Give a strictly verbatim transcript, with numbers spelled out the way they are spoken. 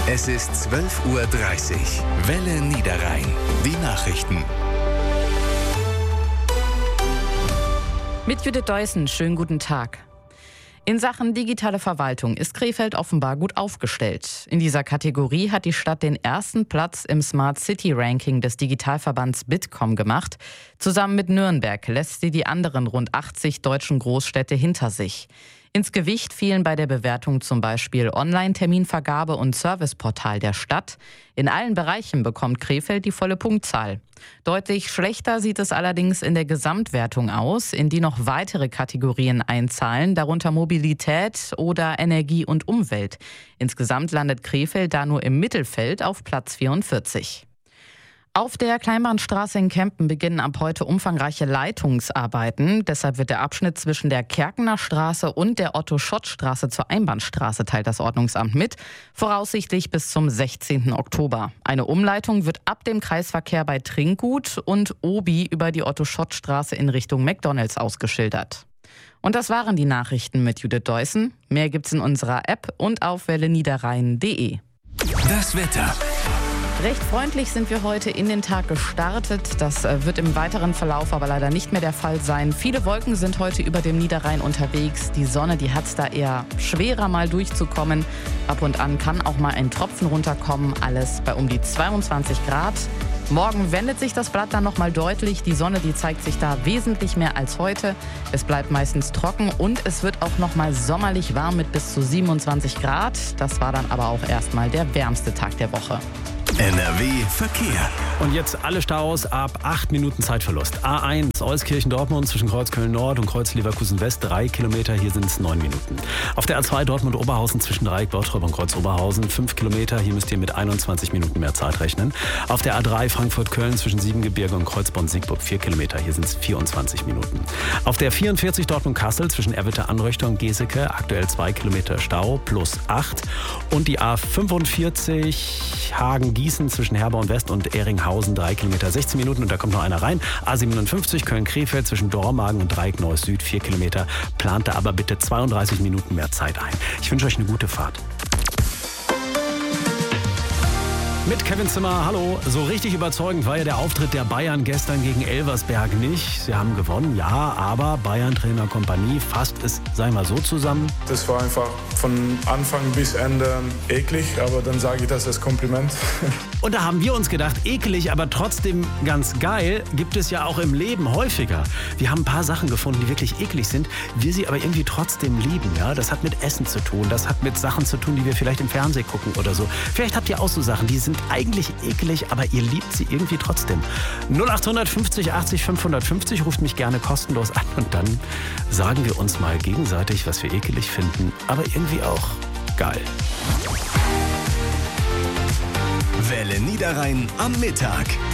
Es ist zwölf Uhr dreißig. Welle Niederrhein. Die Nachrichten. Mit Judith Deussen, schönen guten Tag. In Sachen digitale Verwaltung ist Krefeld offenbar gut aufgestellt. In dieser Kategorie hat die Stadt den ersten Platz im Smart City Ranking des Digitalverbands Bitkom gemacht. Zusammen mit Nürnberg lässt sie die anderen rund achtzig deutschen Großstädte hinter sich. Ins Gewicht fielen bei der Bewertung zum Beispiel Online-Terminvergabe und Serviceportal der Stadt. In allen Bereichen bekommt Krefeld die volle Punktzahl. Deutlich schlechter sieht es allerdings in der Gesamtwertung aus, in die noch weitere Kategorien einzahlen, darunter Mobilität oder Energie und Umwelt. Insgesamt landet Krefeld da nur im Mittelfeld auf Platz vierundvierzig. Auf der Kleinbahnstraße in Kempen beginnen ab heute umfangreiche Leitungsarbeiten. Deshalb wird der Abschnitt zwischen der Kerkener Straße und der Otto-Schott-Straße zur Einbahnstraße, teilt das Ordnungsamt mit, voraussichtlich bis zum sechzehnten Oktober. Eine Umleitung wird ab dem Kreisverkehr bei Trinkgut und Obi über die Otto-Schott-Straße in Richtung McDonalds ausgeschildert. Und das waren die Nachrichten mit Judith Deussen. Mehr gibt's in unserer App und auf welle niederrhein punkt de. Das Wetter. Recht freundlich sind wir heute in den Tag gestartet. Das wird im weiteren Verlauf aber leider nicht mehr der Fall sein. Viele Wolken sind heute über dem Niederrhein unterwegs. Die Sonne, die hat es da eher schwerer, mal durchzukommen. Ab und an kann auch mal ein Tropfen runterkommen. Alles bei um die zweiundzwanzig Grad. Morgen wendet sich das Blatt dann nochmal deutlich. Die Sonne, die zeigt sich da wesentlich mehr als heute. Es bleibt meistens trocken und es wird auch nochmal sommerlich warm mit bis zu siebenundzwanzig Grad. Das war dann aber auch erstmal der wärmste Tag der Woche. N R W Verkehr. Und jetzt alle Staus ab acht Minuten Zeitverlust. A eins Euskirchen-Dortmund zwischen Kreuz Köln-Nord und Kreuz Leverkusen-West, drei Kilometer, hier sind es neun Minuten. Auf der A zwei Dortmund-Oberhausen zwischen Dreieck Bottrop und Kreuz Oberhausen, fünf Kilometer, hier müsst ihr mit einundzwanzig Minuten mehr Zeit rechnen. Auf der A drei Frankfurt-Köln zwischen Siebengebirge und Kreuz Bonn-Siegburg, vier Kilometer, hier sind es vierundzwanzig Minuten. Auf der vierundvierzig Dortmund-Kassel zwischen Erwitte-Anröchter und Geseke, aktuell zwei Kilometer Stau plus acht. Und die A fünfundvierzig Hagen-Gießen zwischen Herborn-West und Ehringhausen, drei Kilometer, sechzehn Minuten und da kommt noch einer rein. A siebenundfünfzig Köln-Krefeld zwischen Dormagen und Dreieck Neuss Süd, vier Kilometer. Plant da aber bitte zweiunddreißig Minuten mehr Zeit ein. Ich wünsche euch eine gute Fahrt. Mit Kevin Zimmer, hallo. So richtig überzeugend war ja der Auftritt der Bayern gestern gegen Elversberg nicht. Sie haben gewonnen, ja, aber Bayern-Trainer Kompanie fasst es, sei mal so zusammen. Das war einfach von Anfang bis Ende eklig, aber dann sage ich das als Kompliment. Und da haben wir uns gedacht, eklig, aber trotzdem ganz geil, gibt es ja auch im Leben häufiger. Wir haben ein paar Sachen gefunden, die wirklich eklig sind, wir sie aber irgendwie trotzdem lieben. Ja? Das hat mit Essen zu tun, das hat mit Sachen zu tun, die wir vielleicht im Fernsehen gucken oder so. Vielleicht habt ihr auch so Sachen, die sind eigentlich eklig, aber ihr liebt sie irgendwie trotzdem. null acht fünfzig achtzig fünfhundertfünfzig, ruft mich gerne kostenlos an und dann sagen wir uns mal gegenseitig, was wir ekelig finden, aber irgendwie auch geil. Welle Niederrhein am Mittag.